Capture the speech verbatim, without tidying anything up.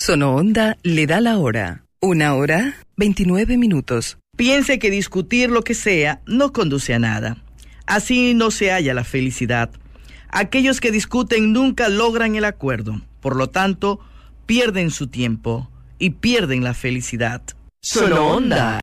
Sonoonda le da la hora. Una hora, veintinueve minutos. Piense que discutir lo que sea no conduce a nada. Así no se halla la felicidad. Aquellos que discuten nunca logran el acuerdo. Por lo tanto, pierden su tiempo y pierden la felicidad. Sonoonda.